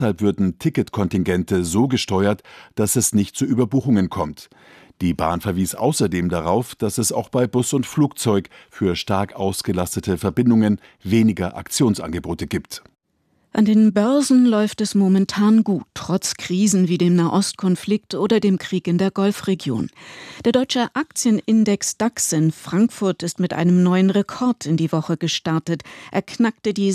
Deshalb würden Ticketkontingente so gesteuert, dass es nicht zu Überbuchungen kommt. Die Bahn verwies außerdem darauf, dass es auch bei Bus und Flugzeug für stark ausgelastete Verbindungen weniger Aktionsangebote gibt. An den Börsen läuft es momentan gut, trotz Krisen wie dem Nahostkonflikt oder dem Krieg in der Golfregion. Der deutsche Aktienindex DAX in Frankfurt ist mit einem neuen Rekord in die Woche gestartet. Er knackte die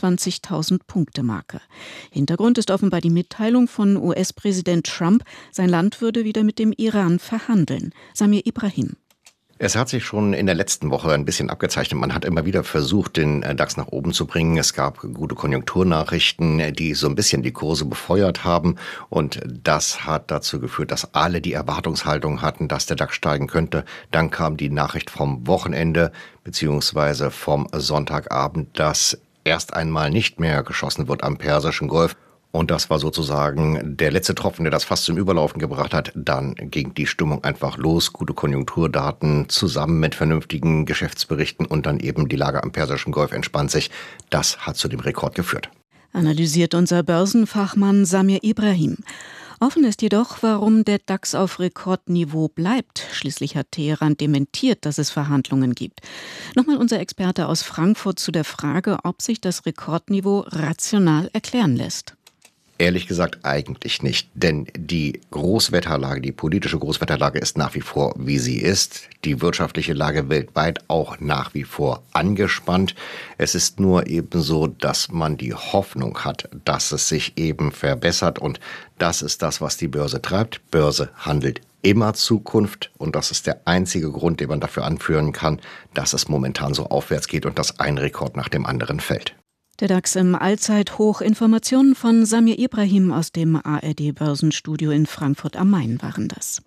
26.000-Punkte-Marke. Hintergrund ist offenbar die Mitteilung von US-Präsident Trump, sein Land würde wieder mit dem Iran verhandeln. Samir Ibrahim. Es hat sich schon in der letzten Woche ein bisschen abgezeichnet. Man hat immer wieder versucht, den DAX nach oben zu bringen. Es gab gute Konjunkturnachrichten, die so ein bisschen die Kurse befeuert haben. Und das hat dazu geführt, dass alle die Erwartungshaltung hatten, dass der DAX steigen könnte. Dann kam die Nachricht vom Wochenende beziehungsweise vom Sonntagabend, dass erst einmal nicht mehr geschossen wird am Persischen Golf. Und das war sozusagen der letzte Tropfen, der das fast zum Überlaufen gebracht hat. Dann ging die Stimmung einfach los. Gute Konjunkturdaten zusammen mit vernünftigen Geschäftsberichten und dann eben die Lage am Persischen Golf entspannt sich. Das hat zu dem Rekord geführt. Analysiert unser Börsenfachmann Samir Ibrahim. Offen ist jedoch, warum der DAX auf Rekordniveau bleibt. Schließlich hat Teheran dementiert, dass es Verhandlungen gibt. Nochmal unser Experte aus Frankfurt zu der Frage, ob sich das Rekordniveau rational erklären lässt. Ehrlich gesagt eigentlich nicht, denn die Großwetterlage, die politische Großwetterlage ist nach wie vor, wie sie ist. Die wirtschaftliche Lage weltweit auch nach wie vor angespannt. Es ist nur eben so, dass man die Hoffnung hat, dass es sich eben verbessert und das ist das, was die Börse treibt. Börse handelt immer Zukunft und das ist der einzige Grund, den man dafür anführen kann, dass es momentan so aufwärts geht und dass ein Rekord nach dem anderen fällt. Der DAX im Allzeithoch. Informationen von Samir Ibrahim aus dem ARD-Börsenstudio in Frankfurt am Main waren das.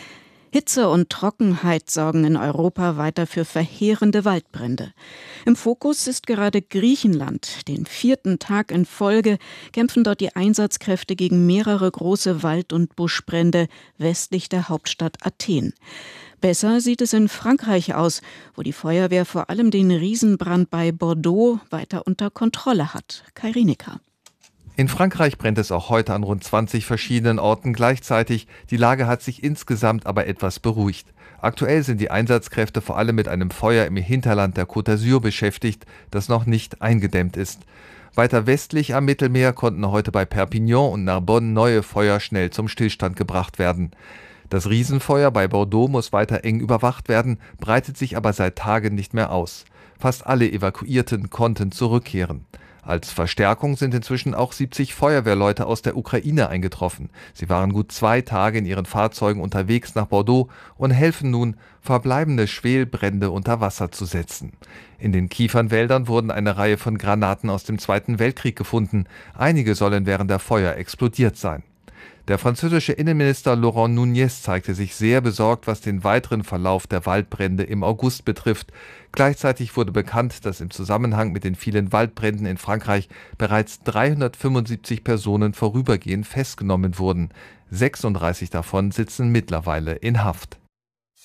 Hitze und Trockenheit sorgen in Europa weiter für verheerende Waldbrände. Im Fokus ist gerade Griechenland. Den 4. Tag in Folge kämpfen dort die Einsatzkräfte gegen mehrere große Wald- und Buschbrände westlich der Hauptstadt Athen. Besser sieht es in Frankreich aus, wo die Feuerwehr vor allem den Riesenbrand bei Bordeaux weiter unter Kontrolle hat. Kai Rienecker. In Frankreich brennt es auch heute an rund 20 verschiedenen Orten gleichzeitig. Die Lage hat sich insgesamt aber etwas beruhigt. Aktuell sind die Einsatzkräfte vor allem mit einem Feuer im Hinterland der Côte d'Azur beschäftigt, das noch nicht eingedämmt ist. Weiter westlich am Mittelmeer konnten heute bei Perpignan und Narbonne neue Feuer schnell zum Stillstand gebracht werden. Das Riesenfeuer bei Bordeaux muss weiter eng überwacht werden, breitet sich aber seit Tagen nicht mehr aus. Fast alle Evakuierten konnten zurückkehren. Als Verstärkung sind inzwischen auch 70 Feuerwehrleute aus der Ukraine eingetroffen. Sie waren gut 2 Tage in ihren Fahrzeugen unterwegs nach Bordeaux und helfen nun, verbleibende Schwelbrände unter Wasser zu setzen. In den Kiefernwäldern wurden eine Reihe von Granaten aus dem Zweiten Weltkrieg gefunden. Einige sollen während der Feuer explodiert sein. Der französische Innenminister Laurent Nunez zeigte sich sehr besorgt, was den weiteren Verlauf der Waldbrände im August betrifft. Gleichzeitig wurde bekannt, dass im Zusammenhang mit den vielen Waldbränden in Frankreich bereits 375 Personen vorübergehend festgenommen wurden. 36 davon sitzen mittlerweile in Haft.